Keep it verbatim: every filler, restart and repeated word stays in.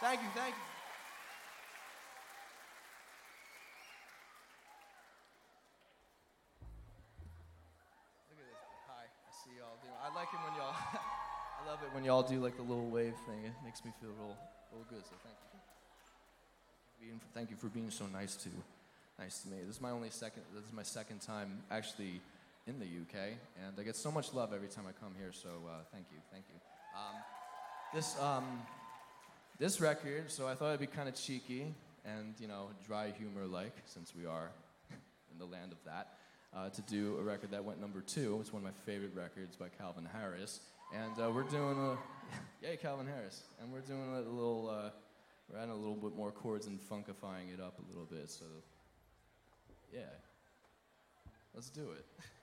Thank you, thank you. Look at this. Hi, I see y'all doing. I like it when y'all. I love it when y'all do like the little wave thing. It makes me feel real, real good. So thank you. Being, thank you for being so nice to, nice to me. This is my only second. This is my second time actually in the U K, and I get so much love every time I come here. So uh, thank you, thank you. Um, this um, this record. So I thought it'd be kind of cheeky and you know dry humor like, since we are in the land of that. Uh, to do a record that went number two. It's one of my favorite records by Calvin Harris. And uh, we're doing a, yay, Calvin Harris. And we're doing a little, uh, we're adding a little bit more chords and funkifying it up a little bit. So, yeah, let's do it.